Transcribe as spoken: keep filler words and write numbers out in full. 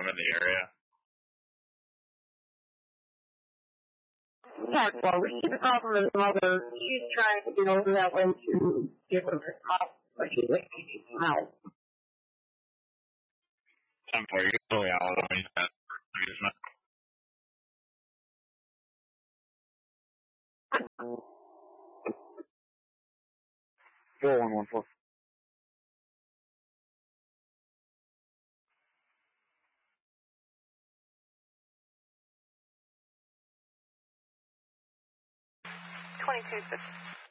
I'm in the area. Yeah, well, we keep a call from his mother. She's trying to get over that way to give him a call, but she went out. ten four, you can fully out on me. four one one four. twenty-two six.